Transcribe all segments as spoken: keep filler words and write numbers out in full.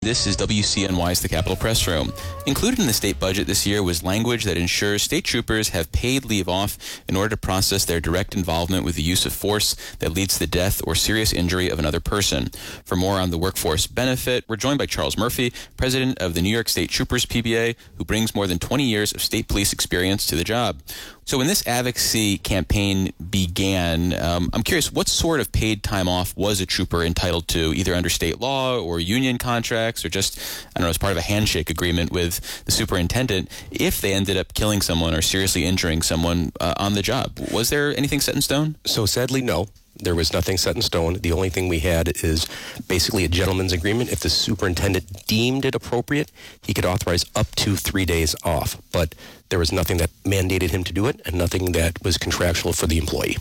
This is W C N Y's The Capitol Press Room. Included in the state budget this year was language that ensures state troopers have paid leave off in order to process their direct involvement with the use of force that leads to the death or serious injury of another person. For more on the workforce benefit, we're joined by Charles Murphy, president of the New York State Troopers P B A, who brings more than twenty years of state police experience to the job. So when this advocacy campaign began, um, I'm curious, what sort of paid time off was a trooper entitled to, either under state law or union contracts, or just, I don't know, as part of a handshake agreement with the superintendent, if they ended up killing someone or seriously injuring someone uh, on the job? Was there anything set in stone? So sadly, no. There was nothing set in stone. The only thing we had is basically a gentleman's agreement. If the superintendent deemed it appropriate, he could authorize up to three days off. But there was nothing that mandated him to do it and nothing that was contractual for the employee.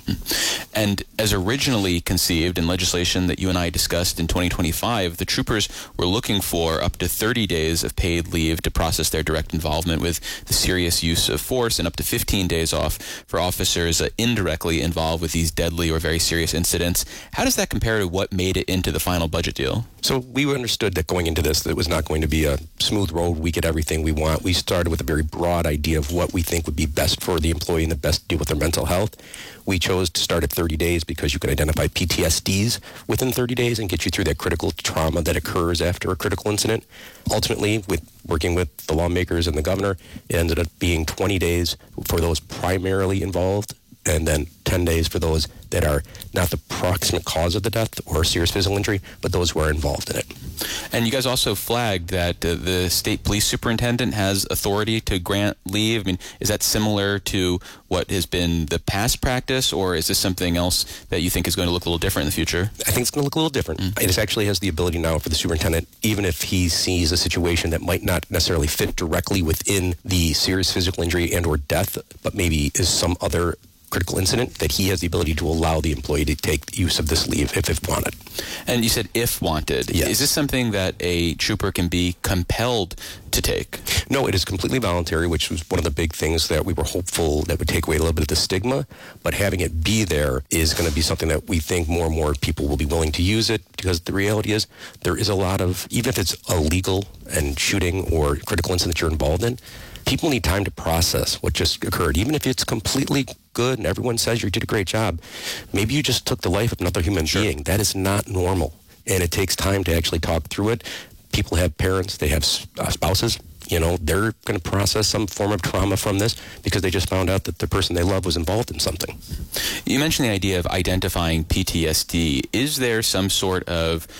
And as originally conceived in legislation that you and I discussed in twenty twenty-five, the troopers were looking for up to thirty days of paid leave to process their direct involvement with the serious use of force and up to fifteen days off for officers uh, indirectly involved with these deadly or very serious incidents. How does that compare to what made it into the final budget deal? So we understood that going into this, that it was not going to be a smooth road. We get everything we want. We started with a very broad idea of what we think would be best for the employee and the best deal with their mental health. We chose to start at thirty days because you can identify P T S Ds within thirty days and get you through that critical trauma that occurs after a critical incident. Ultimately, with working with the lawmakers and the governor, it ended up being twenty days for those primarily involved, and then ten days for those that are not the proximate cause of the death or serious physical injury, but those who are involved in it. And you guys also flagged that uh, the state police superintendent has authority to grant leave. I mean, is that similar to what has been the past practice, or is this something else that you think is going to look a little different in the future? I think it's going to look a little different. Mm. It actually has the ability now for the superintendent, even if he sees a situation that might not necessarily fit directly within the serious physical injury and or death, but maybe is some other critical incident, that he has the ability to allow the employee to take use of this leave if, if wanted. And you said if wanted. Yes. Is this something that a trooper can be compelled to take? No, it is completely voluntary, which was one of the big things that we were hopeful that would take away a little bit of the stigma. But having it be there is going to be something that we think more and more people will be willing to use it, because the reality is there is a lot of, even if it's illegal and shooting or critical incident that you're involved in, people need time to process what just occurred. Even if it's completely good and everyone says you did a great job, maybe you just took the life of another human Sure. being. That is not normal. And it takes time to actually talk through it. People have parents, they have uh, spouses. You know, they're going to process some form of trauma from this because they just found out that the person they love was involved in something. You mentioned the idea of identifying P T S D. Is there some sort of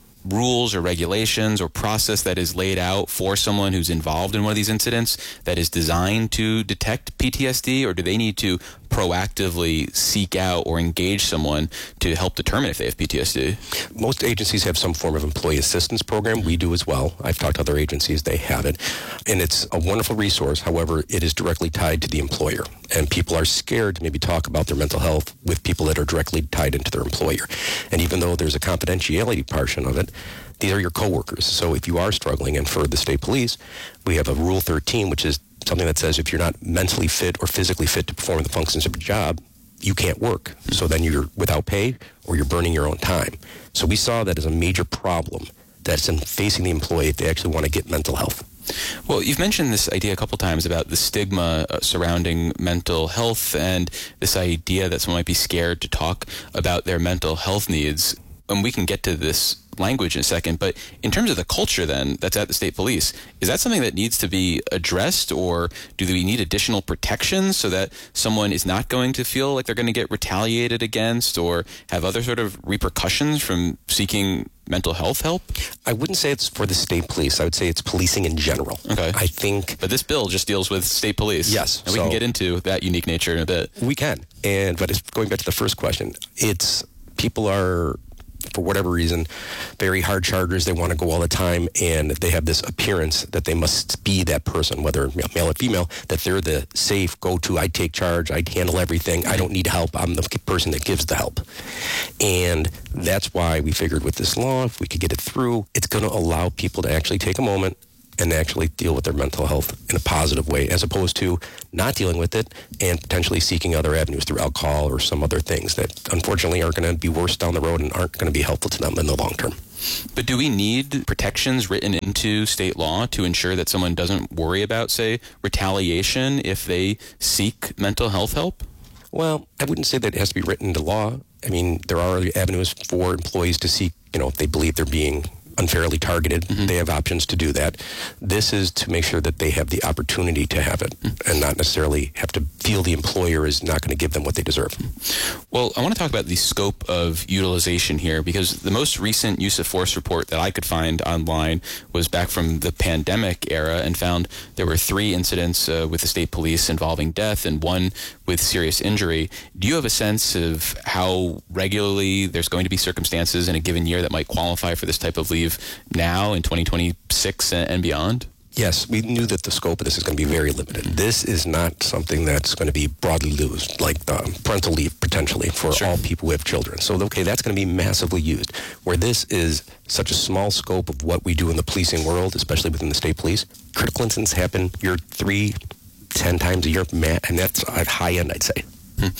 rules or regulations or process that is laid out for someone who's involved in one of these incidents that is designed to detect P T S D, or do they need to proactively seek out or engage someone to help determine if they have P T S D? Most agencies have some form of employee assistance program. We do as well. I've talked to other agencies, they have it. And it's a wonderful resource. However, it is directly tied to the employer. And people are scared to maybe talk about their mental health with people that are directly tied into their employer. And even though there's a confidentiality portion of it, these are your coworkers. So if you are struggling, and for the state police, we have a Rule thirteen, which is something that says if you're not mentally fit or physically fit to perform the functions of your job, you can't work. So then you're without pay or you're burning your own time. So we saw that as a major problem that's in facing the employee if they actually want to get mental health. Well, you've mentioned this idea a couple times about the stigma uh, surrounding mental health and this idea that someone might be scared to talk about their mental health needs. And we can get to this language in a second, but in terms of the culture then that's at the state police, is that something that needs to be addressed, or do we need additional protections so that someone is not going to feel like they're going to get retaliated against or have other sort of repercussions from seeking mental health help? I wouldn't say it's for the state police. I would say it's policing in general. Okay. I think... But this bill just deals with state police. Yes. And we so can get into that unique nature in a bit. We can. And but it's going back to the first question. It's people are, for whatever reason, very hard chargers. They want to go all the time, and they have this appearance that they must be that person, whether male or female, that they're the safe go-to, I take charge, I handle everything, I don't need help, I'm the person that gives the help. And that's why we figured with this law, if we could get it through, it's going to allow people to actually take a moment and actually deal with their mental health in a positive way, as opposed to not dealing with it and potentially seeking other avenues through alcohol or some other things that unfortunately are going to be worse down the road and aren't going to be helpful to them in the long term. But do we need protections written into state law to ensure that someone doesn't worry about, say, retaliation if they seek mental health help? Well, I wouldn't say that it has to be written into law. I mean, there are avenues for employees to seek, you know, if they believe they're being unfairly targeted, mm-hmm. they have options to do that. This is to make sure that they have the opportunity to have it mm-hmm. and not necessarily have to feel the employer is not going to give them what they deserve. Well, I want to talk about the scope of utilization here, because the most recent use of force report that I could find online was back from the pandemic era and found there were three incidents uh, with the state police involving death and one with serious injury. Do you have a sense of how regularly there's going to be circumstances in a given year that might qualify for this type of leave now in twenty twenty-six and beyond? Yes, we knew that the scope of this is going to be very limited. This is not something that's going to be broadly used, like the parental leave potentially for sure. all people who have children. So, okay, that's going to be massively used. Where this is such a small scope of what we do in the policing world, especially within the state police, critical incidents happen year three, ten times a year, and that's at high end, I'd say.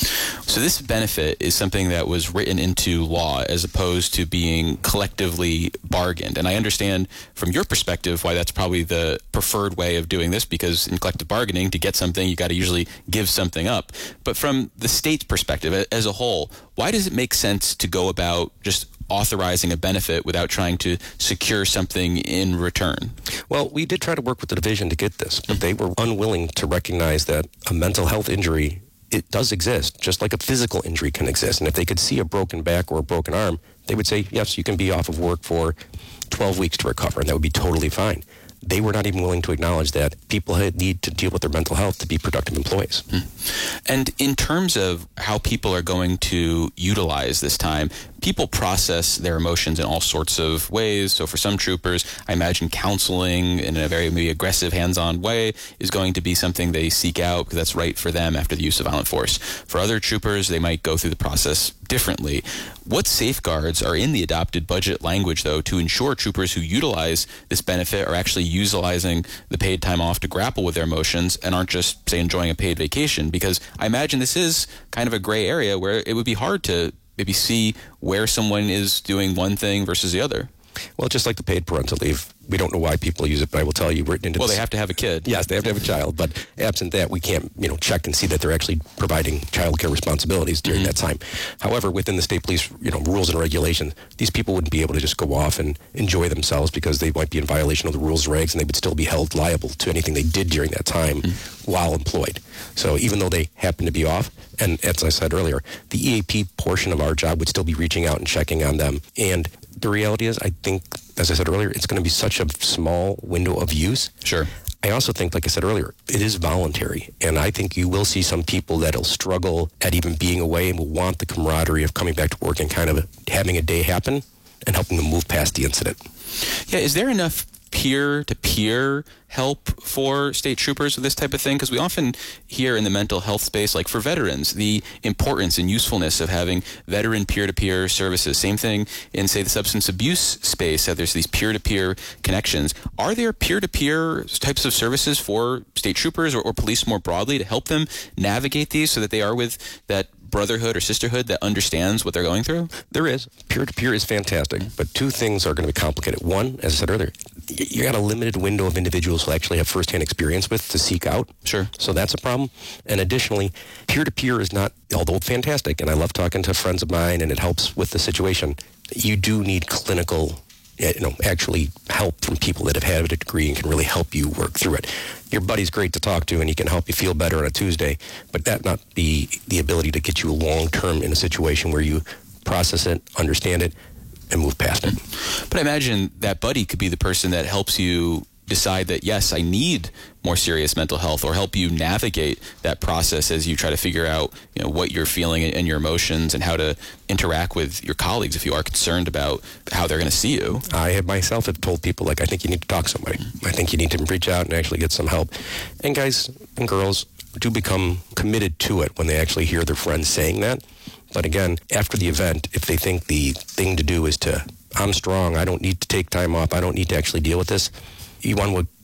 So this benefit is something that was written into law as opposed to being collectively bargained. And I understand from your perspective why that's probably the preferred way of doing this, because in collective bargaining, to get something, you got to usually give something up. But from the state's perspective as a whole, why does it make sense to go about just authorizing a benefit without trying to secure something in return? Well, we did try to work with the division to get this, but they were unwilling to recognize that a mental health injury, it does exist, just like a physical injury can exist. And if they could see a broken back or a broken arm, they would say, yes, you can be off of work for twelve weeks to recover, and that would be totally fine. They were not even willing to acknowledge that people need to deal with their mental health to be productive employees. Mm. And in terms of how people are going to utilize this time, people process their emotions in all sorts of ways. So for some troopers, I imagine counseling in a very maybe aggressive, hands-on way is going to be something they seek out because that's right for them after the use of violent force. For other troopers, they might go through the process differently. What safeguards are in the adopted budget language, though, to ensure troopers who utilize this benefit are actually utilizing the paid time off to grapple with their emotions and aren't just, say, enjoying a paid vacation? Because I imagine this is kind of a gray area where it would be hard to maybe see where someone is doing one thing versus the other. Well, just like the paid parental leave, we don't know why people use it, but I will tell you, written into well, this, they have to have a kid. Yes, they have to have a child, but absent that, we can't, you know, check and see that they're actually providing child care responsibilities during mm-hmm. that time. However, within the state police, you know, rules and regulations, these people wouldn't be able to just go off and enjoy themselves because they might be in violation of the rules and regs, and they would still be held liable to anything they did during that time mm-hmm. while employed. So even though they happen to be off, and as I said earlier, the E A P portion of our job would still be reaching out and checking on them. And the reality is, I think, as I said earlier, it's going to be such a small window of use. Sure. I also think, like I said earlier, it is voluntary. And I think you will see some people that'll struggle at even being away and will want the camaraderie of coming back to work and kind of having a day happen and helping them move past the incident. Yeah, is there enough peer-to-peer help for state troopers with this type of thing? Because we often hear in the mental health space, like for veterans, the importance and usefulness of having veteran peer-to-peer services. Same thing in, say, the substance abuse space, that there's these peer-to-peer connections. Are there peer-to-peer types of services for state troopers or, or police more broadly to help them navigate these so that they are with that brotherhood or sisterhood that understands what they're going through? There is. Peer-to-peer is fantastic, but two things are going to be complicated. One, as I said earlier, you got a limited window of individuals who actually have firsthand experience with to seek out. Sure. So that's a problem. And additionally, peer-to-peer is not, although fantastic, and I love talking to friends of mine and it helps with the situation, you do need clinical, you know, actually help from people that have had a degree and can really help you work through it. Your buddy's great to talk to and he can help you feel better on a Tuesday, but that not be the ability to get you long-term in a situation where you process it, understand it, and move past it. But I imagine that buddy could be the person that helps you decide that, yes, I need more serious mental health, or help you navigate that process as you try to figure out, you know, what you're feeling and your emotions and how to interact with your colleagues if you are concerned about how they're going to see you. I have myself have told people, like, I think you need to talk to somebody. I think you need to reach out and actually get some help. And guys and girls do become committed to it when they actually hear their friends saying that. But again, after the event, if they think the thing to do is to, I'm strong, I don't need to take time off, I don't need to actually deal with this, you want to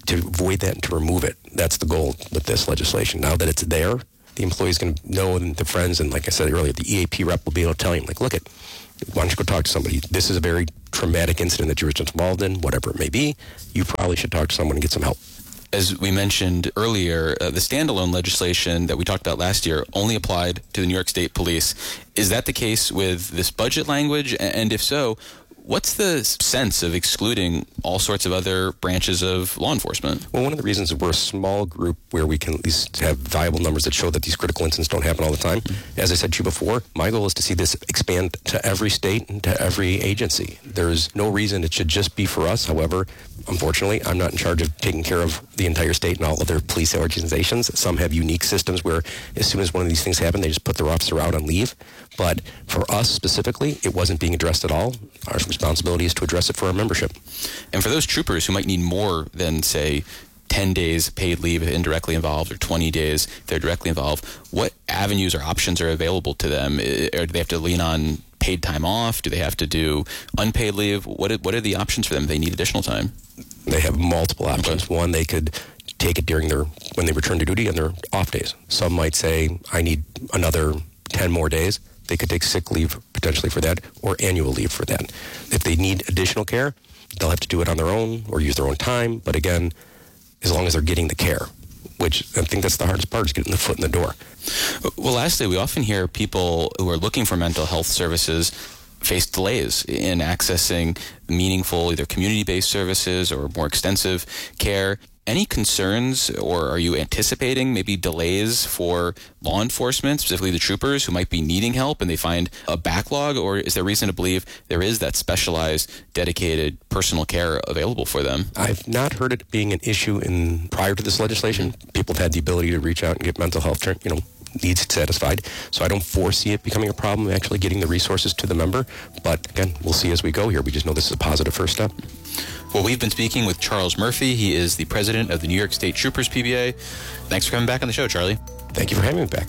to avoid that and to remove it. That's the goal with this legislation. Now that it's there, the employee's going to know, and the friends, and like I said earlier, the E A P rep will be able to tell him, like, look, it, why don't you go talk to somebody? This is a very traumatic incident that you were involved in, whatever it may be. You probably should talk to someone and get some help. As we mentioned earlier, uh, the standalone legislation that we talked about last year only applied to the New York State Police. Is that the case with this budget language? And if so, what's the sense of excluding all sorts of other branches of law enforcement? Well, one of the reasons is we're a small group where we can at least have viable numbers that show that these critical incidents don't happen all the time. Mm-hmm. As I said to you before, my goal is to see this expand to every state and to every agency. There's no reason it should just be for us. However, unfortunately, I'm not in charge of taking care of the entire state and all other police organizations. Some have unique systems where as soon as one of these things happen, they just put their officer out on leave. But for us specifically, it wasn't being addressed at all. Our responsibility is to address it for our membership. And for those troopers who might need more than, say, ten days paid leave if indirectly involved or twenty days if they're directly involved, what avenues or options are available to them? Or do they have to lean on paid time off? Do they have to do unpaid leave? What are, what are the options for them if they need additional time? They have multiple options. Okay. One, they could take it during their, when they return to duty on their off days. Some might say, I need another ten more days. They could take sick leave potentially for that or annual leave for that. If they need additional care, they'll have to do it on their own or use their own time. But again, as long as they're getting the care, which I think that's the hardest part, is getting the foot in the door. Well, lastly, we often hear people who are looking for mental health services face delays in accessing meaningful either community-based services or more extensive care. Any concerns, or are you anticipating maybe delays for law enforcement, specifically the troopers who might be needing help and they find a backlog, or is there reason to believe there is that specialized, dedicated personal care available for them? I've not heard it being an issue in prior to this legislation. People have had the ability to reach out and get mental health, you know, needs satisfied. So I don't foresee it becoming a problem actually getting the resources to the member. But again, we'll see as we go here. We just know this is a positive first step. Well, we've been speaking with Charles Murphy. He is the president of the New York State Troopers P B A. Thanks for coming back on the show, Charlie. Thank you for having me back.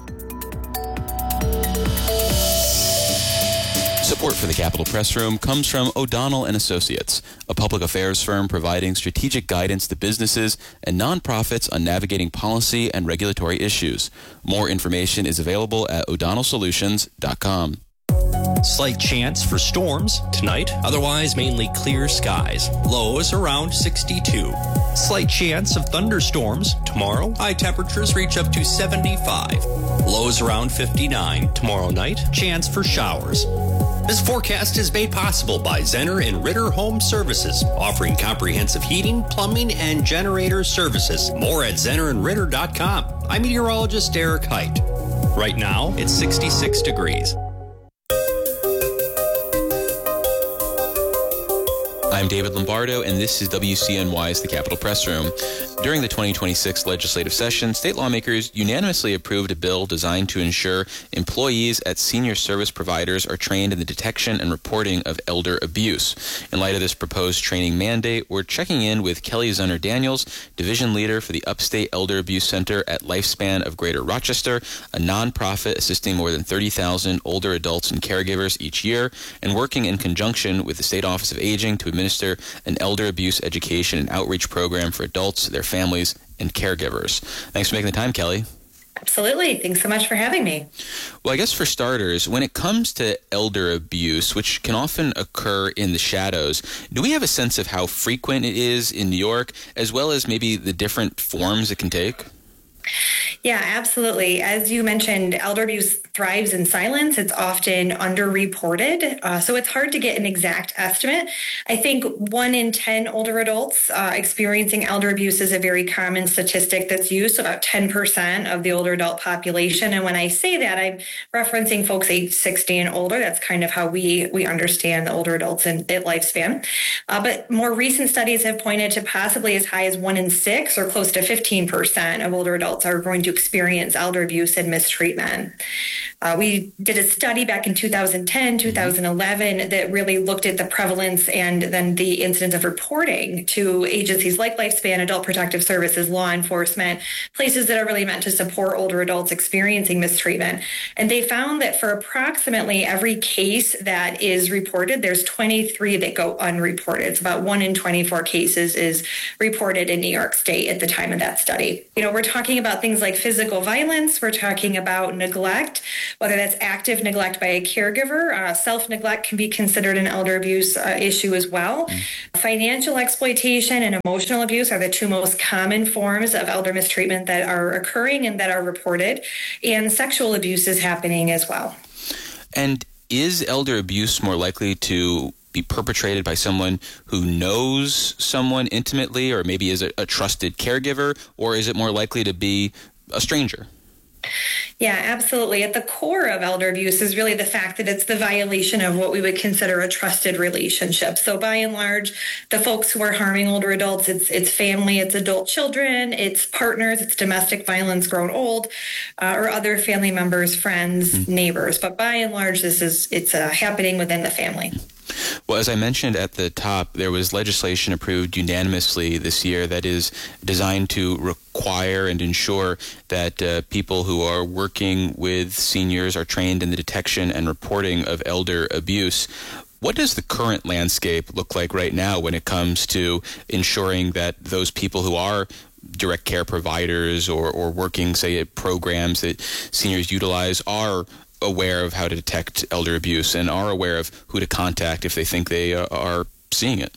Support for the Capitol Press Room comes from O'Donnell and Associates, a public affairs firm providing strategic guidance to businesses and nonprofits on navigating policy and regulatory issues. More information is available at o'donnell solutions dot com. Slight chance for storms tonight, otherwise mainly clear skies. Lows around sixty-two. Slight chance of thunderstorms tomorrow. High temperatures reach up to seventy-five. Lows around fifty-nine. Tomorrow night, chance for showers. This forecast is made possible by Zenner and Ritter Home Services, offering comprehensive heating, plumbing, and generator services. More at zenner and ritter dot com. I'm meteorologist Derek Height. Right now, it's sixty-six degrees. I'm David Lombardo, and this is W C N Y's The Capitol Press Room. During the twenty twenty-six legislative session, state lawmakers unanimously approved a bill designed to ensure employees at senior service providers are trained in the detection and reporting of elder abuse. In light of this proposed training mandate, we're checking in with Kelly Zunner Daniels, division leader for the Upstate Elder Abuse Center at Lifespan of Greater Rochester, a nonprofit assisting more than thirty thousand older adults and caregivers each year, and working in conjunction with the State Office of Aging to administer an elder abuse education and outreach program for adults, their families, and caregivers. Thanks for making the time, Kelly. Absolutely. Thanks so much for having me. Well, I guess for starters, when it comes to elder abuse, which can often occur in the shadows, do we have a sense of how frequent it is in New York, as well as maybe the different forms it can take? Yeah, absolutely. As you mentioned, elder abuse thrives in silence. It's often underreported, uh, so it's hard to get an exact estimate. I think one in ten older adults uh, experiencing elder abuse is a very common statistic that's used, so about ten percent of the older adult population. And when I say that, I'm referencing folks age sixty and older. That's kind of how we, we understand the older adults in, at Lifespan. Uh, but more recent studies have pointed to possibly as high as one in six or close to fifteen percent of older adults are going to experience elder abuse and mistreatment. Uh, we did a study back in two thousand ten, two thousand eleven that really looked at the prevalence and then the incidence of reporting to agencies like Lifespan, Adult Protective Services, law enforcement, places that are really meant to support older adults experiencing mistreatment. And they found that for approximately every case that is reported, there's twenty-three that go unreported. It's about one in twenty-four cases is reported in New York State at the time of that study. You know, we're talking about things like physical violence. We're talking about neglect, whether that's active neglect by a caregiver. Uh, self-neglect can be considered an elder abuse uh, issue as well. Mm. Financial exploitation and emotional abuse are the two most common forms of elder mistreatment that are occurring and that are reported. And sexual abuse is happening as well. And is elder abuse more likely to be perpetrated by someone who knows someone intimately or maybe is a, a trusted caregiver, or is it more likely to be a stranger? Yeah, absolutely. At the core of elder abuse is really the fact that it's the violation of what we would consider a trusted relationship. So by and large, the folks who are harming older adults, it's it's family, it's adult children, it's partners, it's domestic violence grown old, uh, or other family members, friends, mm-hmm. neighbors. But by and large, this is it's uh, happening within the family. Well, as I mentioned at the top, there was legislation approved unanimously this year that is designed to require and ensure that uh, people who are working with seniors are trained in the detection and reporting of elder abuse. What does the current landscape look like right now when it comes to ensuring that those people who are direct care providers or, or working, say, at programs that seniors utilize are aware of how to detect elder abuse and are aware of who to contact if they think they uh, are seeing it?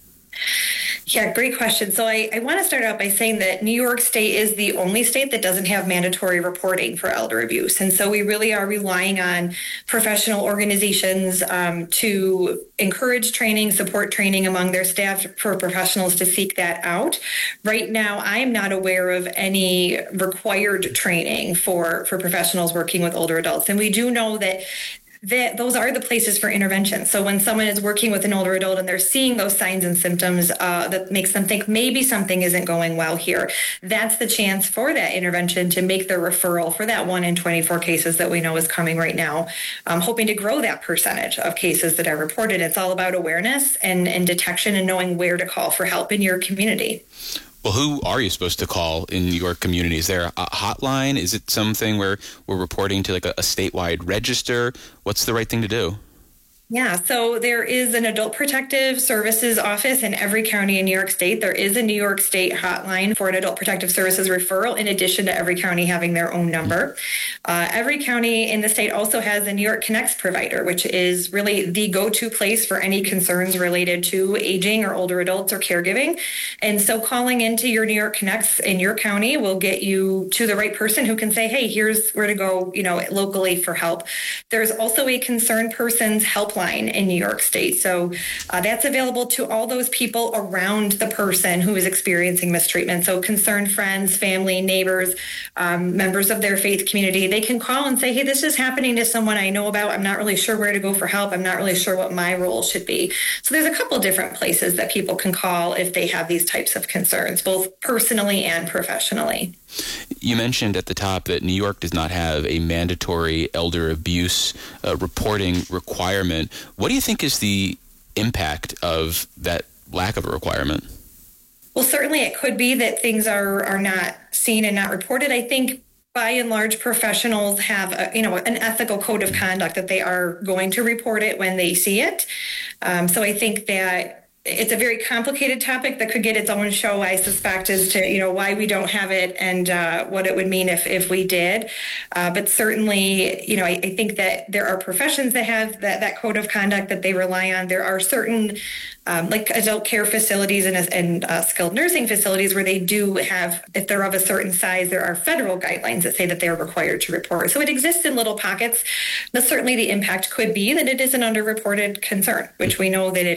Yeah, great question. So I, I want to start out by saying that New York State is the only state that doesn't have mandatory reporting for elder abuse. And so we really are relying on professional organizations um, to encourage training, support training among their staff for professionals to seek that out. Right now, I'm not aware of any required training for, for professionals working with older adults. And we do know that that those are the places for intervention. So when someone is working with an older adult and they're seeing those signs and symptoms uh, that makes them think maybe something isn't going well here, that's the chance for that intervention to make the referral for that one in twenty-four cases that we know is coming right now. Um, hoping to grow that percentage of cases that are reported. It's all about awareness and, and detection and knowing where to call for help in your community. Well, who are you supposed to call in your community? Is there a hotline? Is it something where we're reporting to like a, a statewide register? What's the right thing to do? Yeah, so there is an Adult Protective Services office in every county in New York State. There is a New York State hotline for an Adult Protective Services referral, in addition to every county having their own number. Uh, every county in the state also has a New York Connects provider, which is really the go-to place for any concerns related to aging or older adults or caregiving. And so calling into your New York Connects in your county will get you to the right person who can say, hey, here's where to go, you know, locally for help. There's also a concerned person's helpline in New York State. So uh, that's available to all those people around the person who is experiencing mistreatment. So concerned friends, family, neighbors, um, members of their faith community, they can call and say, hey, this is happening to someone I know about. I'm not really sure where to go for help. I'm not really sure what my role should be. So there's a couple different places that people can call if they have these types of concerns, both personally and professionally. You mentioned at the top that New York does not have a mandatory elder abuse uh, reporting requirement. What do you think is the impact of that lack of a requirement? Well, certainly it could be that things are, are not seen and not reported. I think by and large, professionals have a, you know, an ethical code of conduct that they are going to report it when they see it. Um, so I think that it's a very complicated topic that could get its own show, I suspect, as to, you know, why we don't have it and uh, what it would mean if, if we did. Uh, but certainly, you know, I, I think that there are professions that have that, that code of conduct that they rely on. There are certain, um, like adult care facilities and, and uh, skilled nursing facilities where they do have, if they're of a certain size, there are federal guidelines that say that they're required to report. So it exists in little pockets, but certainly the impact could be that it is an underreported concern, which we know that it is.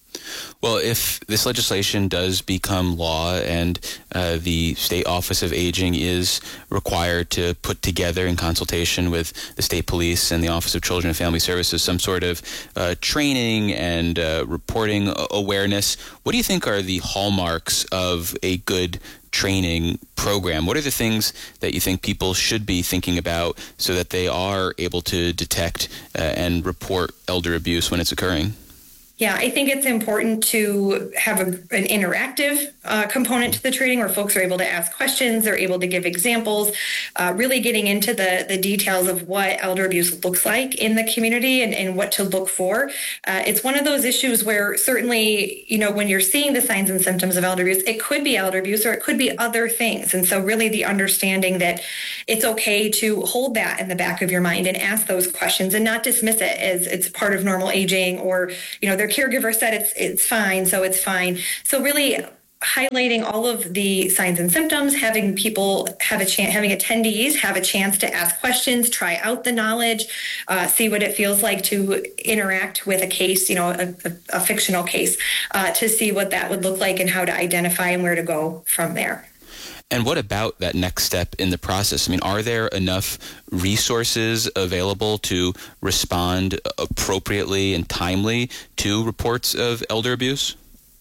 Well, if this legislation does become law and uh, the State Office of Aging is required to put together in consultation with the state police and the Office of Children and Family Services some sort of uh, training and uh, reporting awareness, what do you think are the hallmarks of a good training program? What are the things that you think people should be thinking about so that they are able to detect uh, and report elder abuse when it's occurring? Yeah, I think it's important to have a, an interactive uh, component to the training where folks are able to ask questions, they're able to give examples, uh, really getting into the, the details of what elder abuse looks like in the community and, and what to look for. Uh, it's one of those issues where certainly, you know, when you're seeing the signs and symptoms of elder abuse, it could be elder abuse or it could be other things. And so really the understanding that it's okay to hold that in the back of your mind and ask those questions and not dismiss it as it's part of normal aging or, you know, their caregiver said it's it's fine, so it's fine. So really highlighting all of the signs and symptoms, having people have a chance, having attendees have a chance to ask questions, try out the knowledge, uh, see what it feels like to interact with a case, you know, a, a, a fictional case, uh, to see what that would look like and how to identify and where to go from there. And what about that next step in the process? I mean, are there enough resources available to respond appropriately and timely to reports of elder abuse?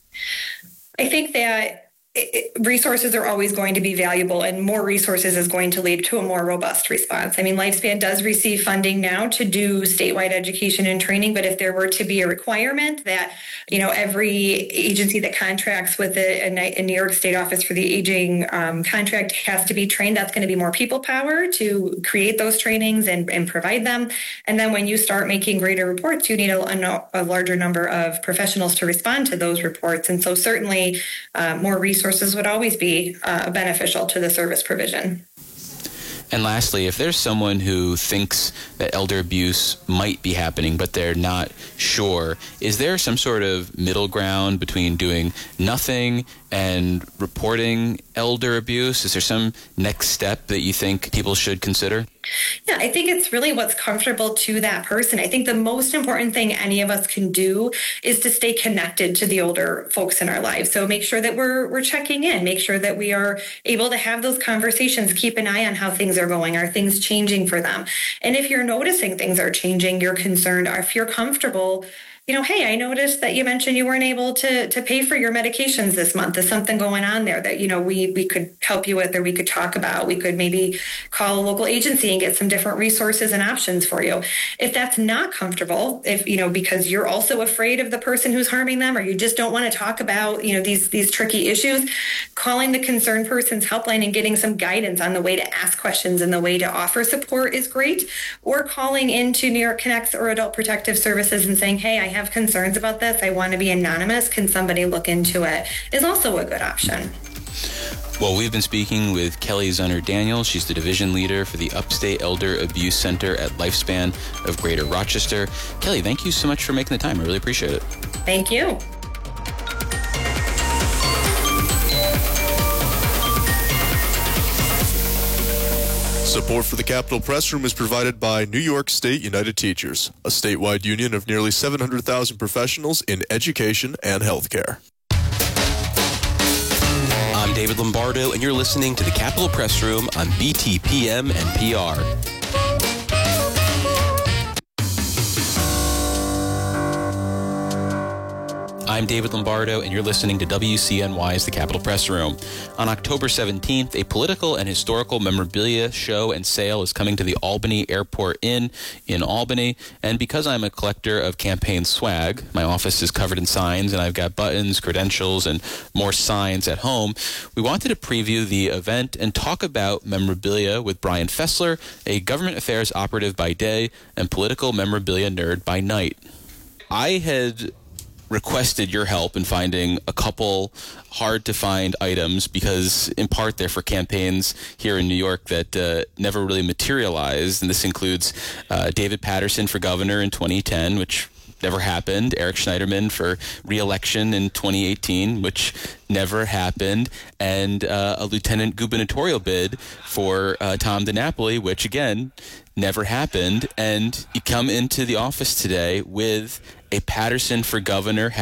I think that it, resources are always going to be valuable, and more resources is going to lead to a more robust response. I mean, Lifespan does receive funding now to do statewide education and training, but if there were to be a requirement that, you know, every agency that contracts with a, a New York State Office for the Aging um, contract has to be trained, that's going to be more people power to create those trainings and, and provide them. And then when you start making greater reports, you need a, a, a larger number of professionals to respond to those reports. And so certainly uh, more resources would always be uh, beneficial to the service provision. And lastly, if there's someone who thinks that elder abuse might be happening, but they're not sure, is there some sort of middle ground between doing nothing and reporting elder abuse? Is there some next step that you think people should consider? Yeah, I think it's really what's comfortable to that person. I think the most important thing any of us can do is to stay connected to the older folks in our lives. So make sure that we're we're checking in, make sure that we are able to have those conversations, keep an eye on how things are going. Are things changing for them? And if you're noticing things are changing, you're concerned, or if you're comfortable, you know, hey, I noticed that you mentioned you weren't able to to pay for your medications this month. Is something going on there that, you know, we we could help you with, or we could talk about? We could maybe call a local agency and get some different resources and options for you. If that's not comfortable, if, you know, because you're also afraid of the person who's harming them, or you just don't want to talk about, you know, these these tricky issues, calling the concerned person's helpline and getting some guidance on the way to ask questions and the way to offer support is great. Or calling into New York Connects or Adult Protective Services and saying, hey, I have have concerns about this, I want to be anonymous, can somebody look into it, is also a good option. Well, we've been speaking with Kelly Zunner-Daniel. She's the division leader for the Upstate Elder Abuse Center at Lifespan of Greater Rochester. Kelly, thank you so much for making the time. I really appreciate it. Thank you. Support for the Capitol Press Room is provided by New York State United Teachers, a statewide union of nearly seven hundred thousand professionals in education and healthcare. I'm David Lombardo, and you're listening to the Capitol Press Room on B T P M and P R. I'm David Lombardo, and you're listening to W C N Y's The Capitol Press Room. On October seventeenth, a political and historical memorabilia show and sale is coming to the Albany Airport Inn in Albany. And because I'm a collector of campaign swag, my office is covered in signs, and I've got buttons, credentials, and more signs at home, we wanted to preview the event and talk about memorabilia with Brian Fessler, a government affairs operative by day and political memorabilia nerd by night. I had requested your help in finding a couple hard-to-find items because, in part, they're for campaigns here in New York that uh, never really materialized, and this includes uh, David Paterson for governor in twenty ten, which never happened, Eric Schneiderman for re-election in twenty eighteen, which never happened, and uh, a lieutenant gubernatorial bid for uh, Tom DiNapoli, which, again, never happened. And you come into the office today with a Paterson for governor hat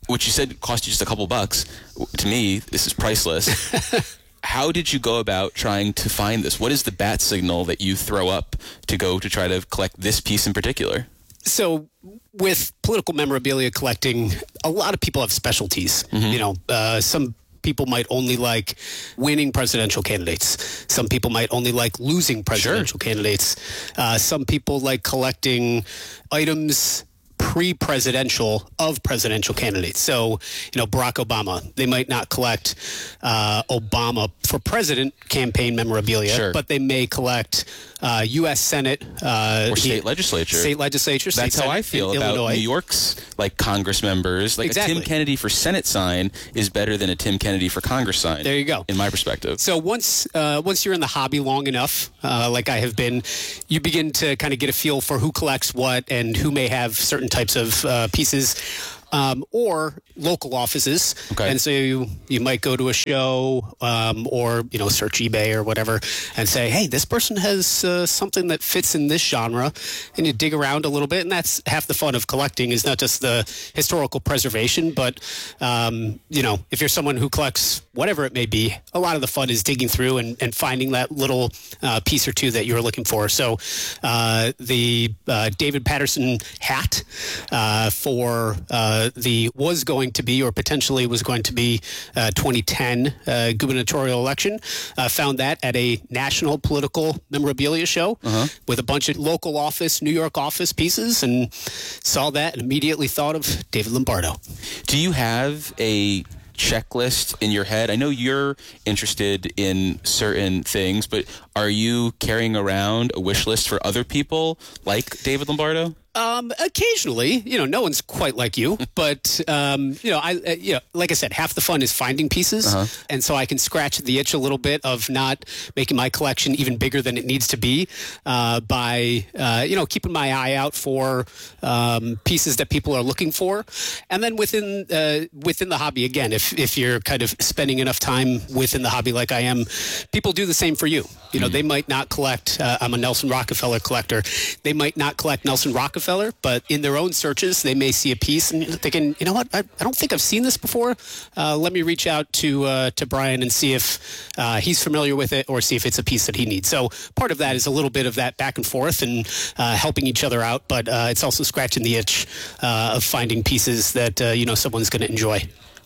which you said cost you just a couple bucks. To me, this is priceless. How did you go about trying to find this? What is the bat signal that you throw up to go to try to collect this piece in particular? So with political memorabilia collecting, a lot of people have specialties. Mm-hmm. You know, uh, some people might only like winning presidential candidates. Some people might only like losing presidential sure. candidates. Uh, some people like collecting items pre-presidential of presidential candidates. So, you know, Barack Obama, they might not collect uh, Obama for president campaign memorabilia, sure. but they may collect uh, U S Senate. Uh, or state he, legislature. State legislature. State That's how Senate I feel in about Illinois. New York's like Congress members. Like exactly. a Tim Kennedy for Senate sign is better than a Tim Kennedy for Congress sign. There you go. In my perspective. So once uh, once you're in the hobby long enough, uh, like I have been, you begin to kind of get a feel for who collects what and who may have certain types of uh, pieces. Um, or local offices. Okay. And so you, you might go to a show um, or, you know, search eBay or whatever and say, hey, this person has uh, something that fits in this genre. And you dig around a little bit. And that's half the fun of collecting is not just the historical preservation, but, um, you know, if you're someone who collects whatever it may be, a lot of the fun is digging through and, and finding that little uh, piece or two that you're looking for. So uh, the uh, David Paterson hat uh, for uh, the was going to be or potentially was going to be uh, twenty ten uh, gubernatorial election. Uh, found that at a national political memorabilia show uh-huh. with a bunch of local office, New York office pieces, and saw that and immediately thought of David Lombardo. Do you have a checklist in your head? I know you're interested in certain things, but are you carrying around a wish list for other people like David Lombardo? Um, occasionally, you know, no one's quite like you, but, um, you know, I, uh, you know, like I said, half the fun is finding pieces. Uh-huh. And so I can scratch the itch a little bit of not making my collection even bigger than it needs to be, uh, by, uh, you know, keeping my eye out for, um, pieces that people are looking for. And then within, uh, within the hobby, again, if, if you're kind of spending enough time within the hobby like I am, people do the same for you. You know, mm-hmm. they might not collect, uh, I'm a Nelson Rockefeller collector. They might not collect Nelson Rockefeller, but in their own searches, they may see a piece and thinking, you know what, I, I don't think I've seen this before. Uh, let me reach out to uh, to Brian and see if uh, he's familiar with it or see if it's a piece that he needs. So part of that is a little bit of that back and forth and uh, helping each other out, but uh, it's also scratching the itch uh, of finding pieces that, uh, you know, someone's going to enjoy.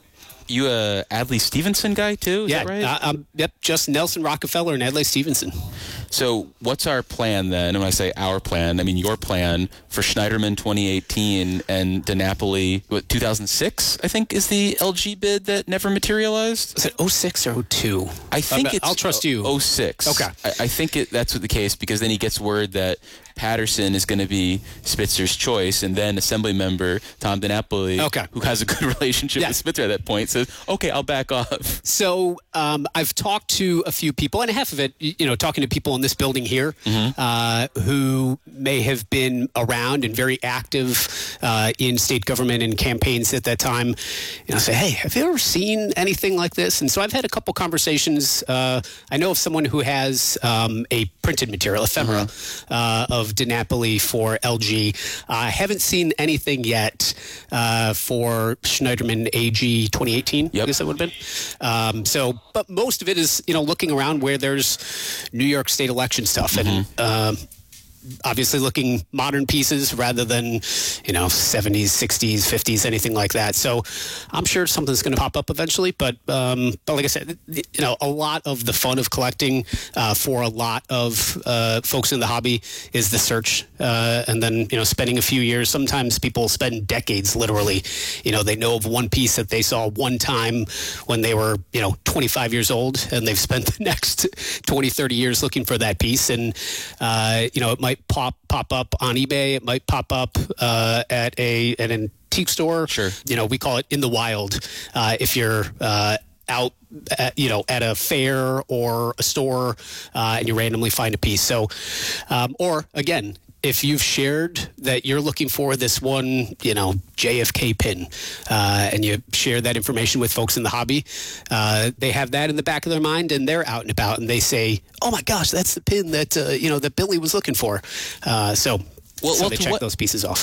You a Adlai Stevenson guy too? Is yeah, that right? uh, um, yep, just Nelson Rockefeller and Adlai Stevenson. So what's our plan then? And when I say our plan, I mean your plan for Schneiderman twenty eighteen and DiNapoli, what, two thousand six, I think, is the L G bid that never materialized? Is it oh six or oh two? I think um, it's I'll trust you. oh six. Okay. I, I think it, that's what the case, because then he gets word that Patterson is going to be Spitzer's choice, and then Assembly member Tom DiNapoli, okay. who has a good relationship yeah. with Spitzer at that point, says, okay, I'll back off. So um, I've talked to a few people, and half of it, you know, talking to people in this building here mm-hmm. uh, who may have been around and very active uh, in state government and campaigns at that time. You know, say, hey, have you ever seen anything like this? And so I've had a couple conversations. Uh, I know of someone who has um, a printed material, ephemera, mm-hmm. uh, of DiNapoli for L G. I uh, haven't seen anything yet uh, for Schneiderman A G twenty eighteen. Yep. I guess that would have been. Um, so, but most of it is, you know, looking around where there's New York State election stuff, mm-hmm. and um, obviously looking modern pieces rather than, you know, seventies, sixties, fifties, anything like that. So I'm sure something's going to pop up eventually. But, um, but like I said, you know, a lot of the fun of collecting uh, for a lot of uh, folks in the hobby is the search. Uh, and then, you know, spending a few years. Sometimes people spend decades, literally. You know, they know of one piece that they saw one time when they were, you know, twenty-five years old, and they've spent the next twenty, thirty years looking for that piece. And, uh, you know, it might pop pop up on eBay. It might pop up uh, at a at an antique store. Sure. You know, we call it in the wild. Uh, if you're uh, out, at, you know, at a fair or a store, uh, and you randomly find a piece. So, um, or again, if you've shared that you're looking for this one, you know, J F K pin, uh, and you share that information with folks in the hobby, uh, they have that in the back of their mind, and they're out and about, and they say, "Oh my gosh, that's the pin that uh, you know that Billy was looking for." Uh, so, well, so well, they check what, those pieces off.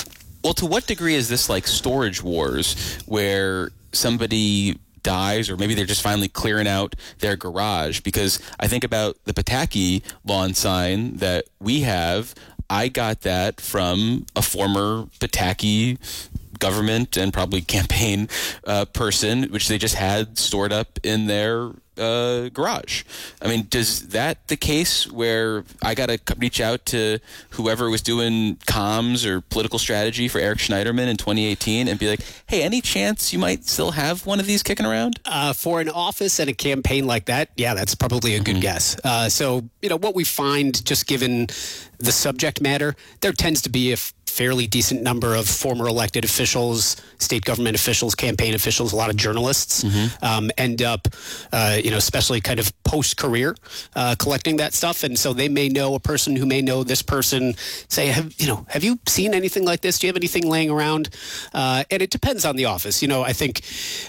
Well, to what degree is this like Storage Wars, where somebody dies, or maybe they're just finally clearing out their garage? Because I think about the Pataki lawn sign that we have. I got that from a former Pataki government and probably campaign uh, person, which they just had stored up in their uh, garage. I mean, does that the case where I got to reach out to whoever was doing comms or political strategy for Eric Schneiderman in twenty eighteen and be like, hey, any chance you might still have one of these kicking around? Uh, for an office and a campaign like that, yeah, that's probably a good mm-hmm. guess. Uh, so, you know, what we find, just given the subject matter, there tends to be a fairly decent number of former elected officials, state government officials, campaign officials, a lot of journalists mm-hmm. um, end up, uh, you know, especially kind of post-career uh, collecting that stuff. And so they may know a person who may know this person, say, have, you know, have you seen anything like this? Do you have anything laying around? Uh, and it depends on the office. You know, I think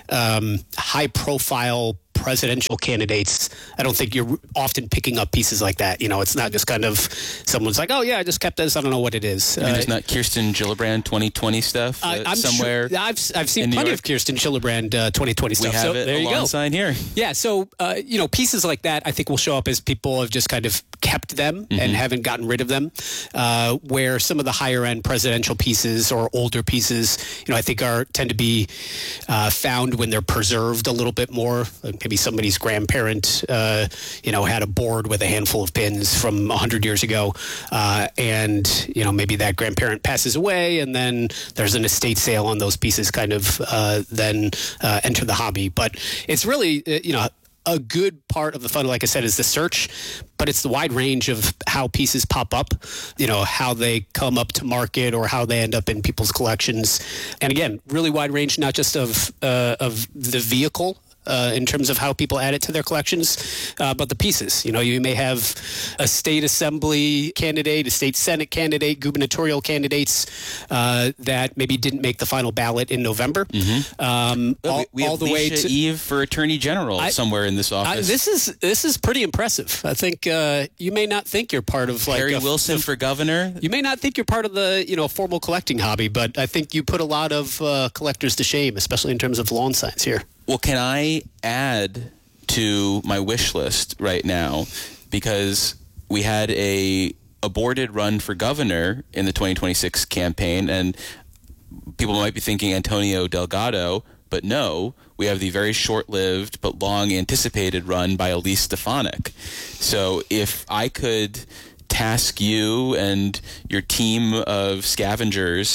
um, high-profile presidential candidates, I don't think you're often picking up pieces like that. You know, it's not just kind of someone's like, oh, yeah, I just kept this. I don't know what it is. I mean, there's uh, not Kirsten Gillibrand twenty twenty stuff uh, I'm somewhere. Sure, I've, I've seen plenty of Kirsten Gillibrand uh, twenty twenty stuff. We have so it, there a you lawn go. sign here. Yeah, so, uh, you know, pieces like that I think will show up as people have just kind of kept them mm-hmm. and haven't gotten rid of them, uh, where some of the higher end presidential pieces or older pieces, you know, I think are tend to be uh, found when they're preserved a little bit more. Like maybe somebody's grandparent, uh, you know, had a board with a handful of pins from one hundred years ago, uh, and, you know, maybe that grandparent passes away and then there's an estate sale on those pieces kind of uh, then uh, enter the hobby. But it's really, uh, you know, a good part of the fun, like I said, is the search, but it's the wide range of how pieces pop up, you know, how they come up to market or how they end up in people's collections. And again, really wide range, not just of uh, of the vehicle, Uh, in terms of how people add it to their collections, uh, but the pieces. You know, you may have a state assembly candidate, a state senate candidate, gubernatorial candidates uh, that maybe didn't make the final ballot in November. Mm-hmm. Um, well, all, we have all the Leisha way to Eve for Attorney General I, somewhere in this office. I, this is this is pretty impressive. I think uh, you may not think you're part of like Harry a, Wilson a, for governor. You may not think you're part of the you know formal collecting hobby, but I think you put a lot of uh, collectors to shame, especially in terms of lawn signs here. Well, can I add to my wish list right now, because we had a aborted run for governor in the twenty twenty-six campaign, and people might be thinking Antonio Delgado, but no, we have the very short-lived but long-anticipated run by Elise Stefanik. So if I could task you and your team of scavengers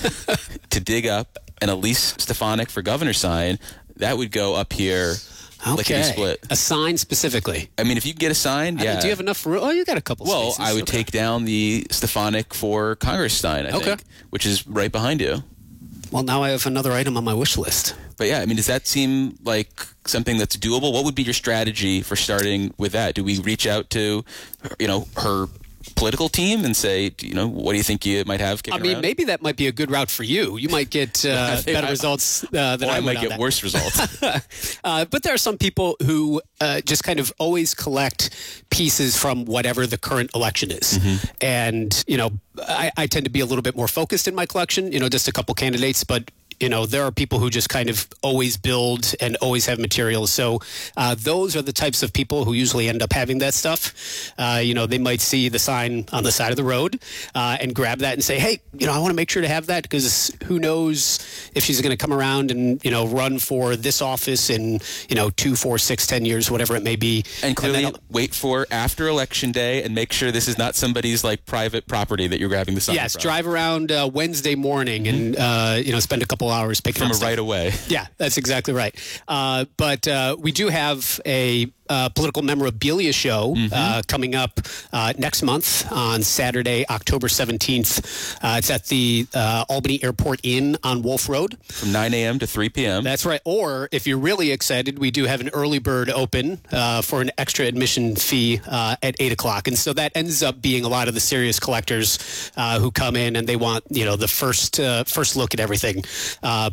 to dig up an Elise Stefanik for governor sign, that would go up here. Okay. Split. A sign specifically. I mean, if you get a sign, yeah. I mean, do you have enough room? Oh, you got a couple Well, spaces. I would okay. take down the Stefanik for Congress sign, I okay. think, which is right behind you. Well, now I have another item on my wish list. But yeah, I mean, does that seem like something that's doable? What would be your strategy for starting with that? Do we reach out to, you know, her political team and say, you know, what do you think you might have? I mean, around? maybe that might be a good route for you. You might get uh, better I, results uh, than or I, I would might on get that. worse results. uh, but there are some people who uh, just kind of always collect pieces from whatever the current election is. Mm-hmm. And, you know, I, I tend to be a little bit more focused in my collection, you know, just a couple candidates, but you know, there are people who just kind of always build and always have materials. So uh, those are the types of people who usually end up having that stuff. Uh, you know, they might see the sign on the side of the road uh, and grab that and say, hey, you know, I want to make sure to have that because who knows if she's going to come around and, you know, run for this office in, you know, two, four, six, ten years, whatever it may be. And clearly and wait for after election day and make sure this is not somebody's like private property that you're grabbing the sign Yes, from. drive around uh, Wednesday morning and, uh, you know, spend a couple hours picking from up a right away. Yeah, that's exactly right. Uh, but uh, we do have a uh, political memorabilia show mm-hmm. uh, coming up uh, next month on Saturday, October seventeenth. Uh, it's at the uh, Albany Airport Inn on Wolf Road. From nine a.m. to three p.m. That's right. Or if you're really excited, we do have an early bird open uh, for an extra admission fee uh, at eight o'clock. And so that ends up being a lot of the serious collectors uh, who come in and they want, you know, the first uh, first look at everything. Uh, but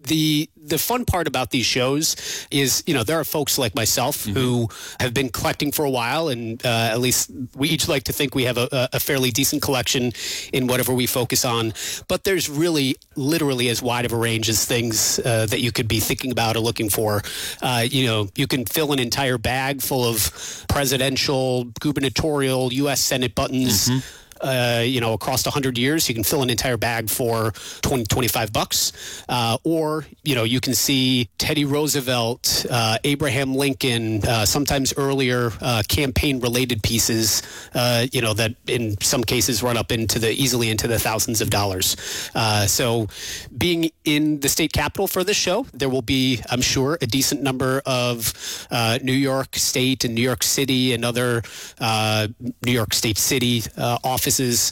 the the fun part about these shows is, you know, there are folks like myself mm-hmm. who have been collecting for a while, and uh, at least we each like to think we have a, a fairly decent collection in whatever we focus on. But there's really literally as wide of a range as things uh, that you could be thinking about or looking for. Uh, you know, you can fill an entire bag full of presidential, gubernatorial, U S Senate buttons. Mm-hmm. Uh, you know, across one hundred years, you can fill an entire bag for twenty, twenty-five bucks. Uh, or, you know, you can see Teddy Roosevelt, uh, Abraham Lincoln, uh, sometimes earlier uh, campaign-related pieces, uh, you know, that in some cases run up into the easily into the thousands of dollars. Uh, so being in the state capitol for this show, there will be, I'm sure, a decent number of uh, New York State and New York City and other uh, New York State City uh, offices.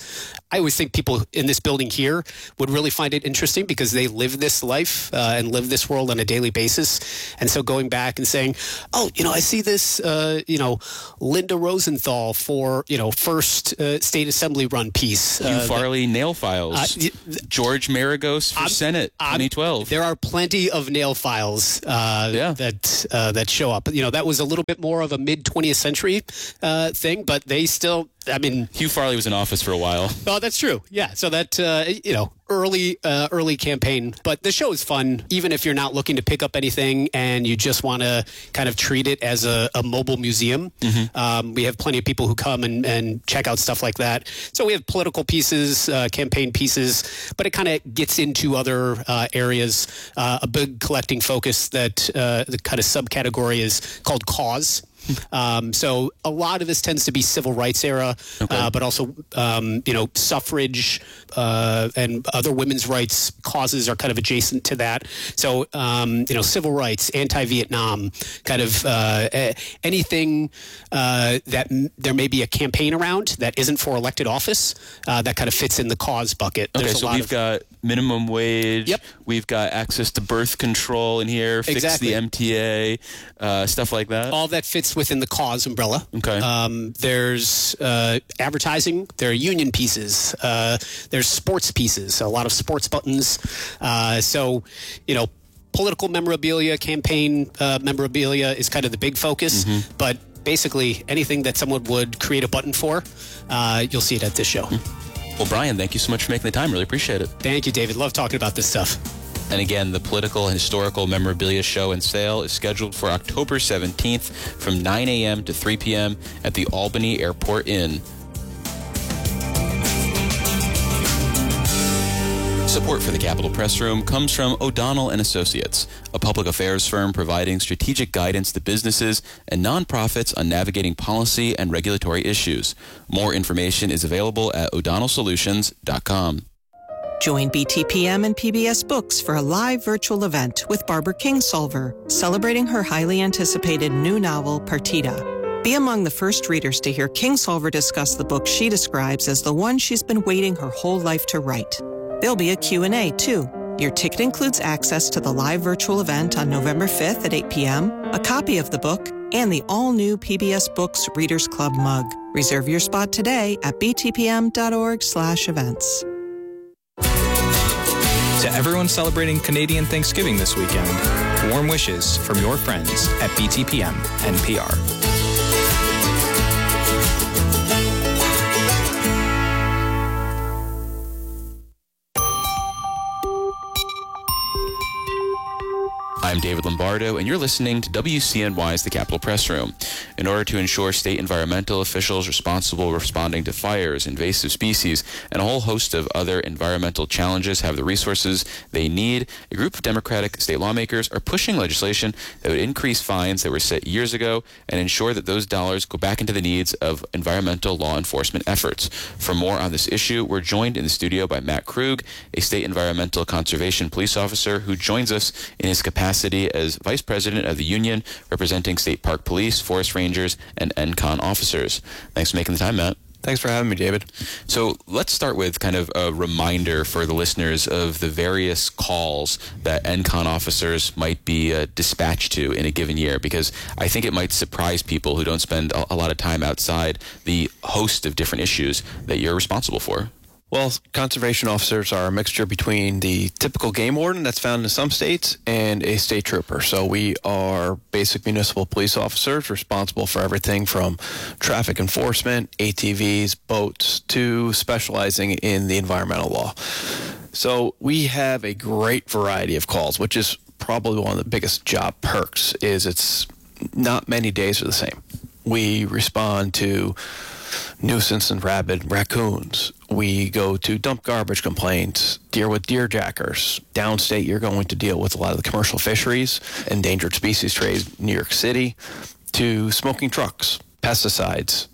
I always think people in this building here would really find it interesting because they live this life uh, and live this world on a daily basis. And so going back and saying, oh, you know, I see this, uh, you know, Linda Rosenthal for, you know, first uh, state assembly run piece. Hugh uh, Farley, that, nail files. Uh, th- George Maragos for I'm, Senate, I'm, twenty twelve. There are plenty of nail files uh, yeah. that uh, that show up. You know, that was a little bit more of a mid twentieth century uh, thing, but they still... I mean, Hugh Farley was in office for a while. Oh, that's true. Yeah. So that, uh, you know, early, uh, early campaign. But the show is fun, even if you're not looking to pick up anything and you just want to kind of treat it as a, a mobile museum. Mm-hmm. Um, we have plenty of people who come and, and check out stuff like that. So we have political pieces, uh, campaign pieces, but it kind of gets into other uh, areas. Uh, a big collecting focus that uh, the kind of subcategory is called cause. Um, so a lot of this tends to be civil rights era, okay. uh, but also, um, you know, suffrage uh, and other women's rights causes are kind of adjacent to that. So, um, you know, civil rights, anti-Vietnam, kind of uh, anything uh, that m- there may be a campaign around that isn't for elected office, uh, that kind of fits in the cause bucket. Okay, There's so a lot we've of- got minimum wage. Yep. We've got access to birth control in here, fix exactly. the M T A, uh, stuff like that. All that fits within the cause umbrella. Okay. Um, there's uh, advertising. There are union pieces. Uh, there's sports pieces. A lot of sports buttons. Uh, so, you know, political memorabilia, campaign uh, memorabilia is kind of the big focus. Mm-hmm. But basically, anything that someone would create a button for, uh, you'll see it at this show. Mm-hmm. Well, Brian, thank you so much for making the time. Really appreciate it. Thank you, David. Love talking about this stuff. And again, the Political and Historical Memorabilia Show and Sale is scheduled for October seventeenth from nine a.m. to three p.m. at the Albany Airport Inn. Support for the Capitol Press Room comes from O'Donnell and Associates, a public affairs firm providing strategic guidance to businesses and nonprofits on navigating policy and regulatory issues. More information is available at o'donnell solutions dot com. Join B T P M and P B S Books for a live virtual event with Barbara Kingsolver, celebrating her highly anticipated new novel, Partita. Be among the first readers to hear Kingsolver discuss the book she describes as the one she's been waiting her whole life to write. There'll be a Q and A, too. Your ticket includes access to the live virtual event on November fifth at eight p.m., a copy of the book, and the all-new P B S Books Readers Club mug. Reserve your spot today at b t p m dot org slash events. To everyone celebrating Canadian Thanksgiving this weekend, warm wishes from your friends at B T P M N P R. I'm David Lombardo, and you're listening to W C N Y's The Capitol Press Room. In order to ensure state environmental officials responsible responding to fires, invasive species, and a whole host of other environmental challenges have the resources they need, a group of Democratic state lawmakers are pushing legislation that would increase fines that were set years ago and ensure that those dollars go back into the needs of environmental law enforcement efforts. For more on this issue, we're joined in the studio by Matt Krug, a state environmental conservation police officer who joins us in his capacity as Vice President of the Union, representing State Park Police, Forest Rangers, and N CON officers. Thanks for making the time, Matt. Thanks for having me, David. So let's start with kind of a reminder for the listeners of the various calls that N CON officers might be uh, dispatched to in a given year, because I think it might surprise people who don't spend a, a lot of time outside the host of different issues that you're responsible for. Well, conservation officers are a mixture between the typical game warden that's found in some states and a state trooper. So we are basic municipal police officers responsible for everything from traffic enforcement, A T Vs, boats, to specializing in the environmental law. So we have a great variety of calls, which is probably one of the biggest job perks, is it's not many days are the same. We respond to nuisance and rabid raccoons. We go to dump garbage complaints, deal with deer jackers. Downstate, you're going to deal with a lot of the commercial fisheries, endangered species trade in New York City, to smoking trucks, pesticides.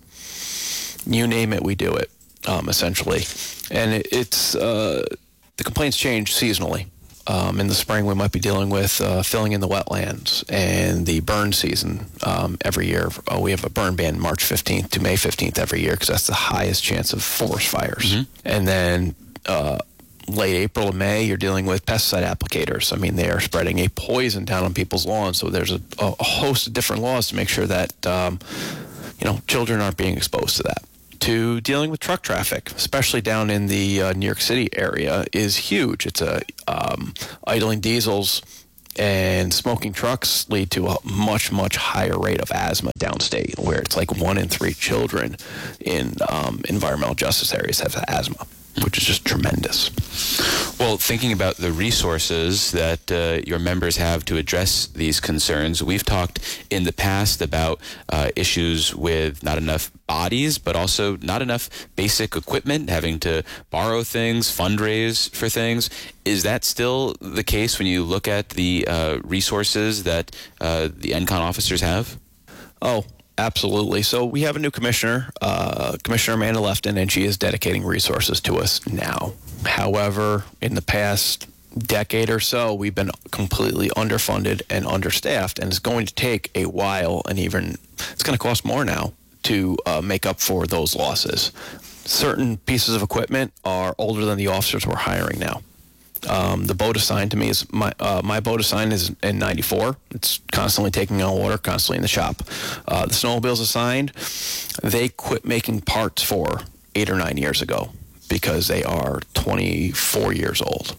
You name it, we do it, um, essentially. And it, it's uh, the complaints change seasonally. Um, in the spring, we might be dealing with uh, filling in the wetlands and the burn season um, every year. Uh, we have a burn ban March fifteenth to May fifteenth every year because that's the highest chance of forest fires. Mm-hmm. And then uh, late April and May, you're dealing with pesticide applicators. I mean, they are spreading a poison down on people's lawns. So there's a, a host of different laws to make sure that um, you know children aren't being exposed to that. To dealing with truck traffic, especially down in the uh, New York City area, is huge. It's a um, idling diesels and smoking trucks lead to a much, much higher rate of asthma downstate, where it's like one in three children in um, environmental justice areas have asthma, which is just tremendous. Well, thinking about the resources that uh, your members have to address these concerns, we've talked in the past about uh, issues with not enough bodies, but also not enough basic equipment, having to borrow things, fundraise for things. Is that still the case when you look at the uh, resources that uh, the N C O N officers have? Oh, absolutely. So we have a new commissioner, uh, Commissioner Amanda Lefton, and she is dedicating resources to us now. However, in the past decade or so, we've been completely underfunded and understaffed, and it's going to take a while, and even it's going to cost more now to uh, make up for those losses. Certain pieces of equipment are older than the officers we're hiring now. Um, the boat assigned to me is my uh, my boat assigned is in ninety-four. It's constantly taking on water, constantly in the shop. Uh, the snowmobiles assigned, they quit making parts for eight or nine years ago because they are twenty-four years old.